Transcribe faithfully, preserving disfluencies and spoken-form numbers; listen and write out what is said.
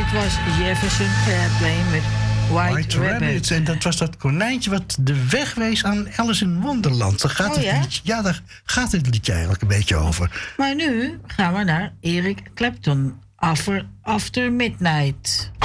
dat was Jefferson Airplane met White, White Rabbit. Rabbit. En dat was dat konijntje wat de weg wees aan Alice in Wonderland. Daar gaat, Oh, het ja? liedje, ja, daar gaat het liedje eigenlijk een beetje over. Maar nu gaan we naar Eric Clapton. After, After Midnight.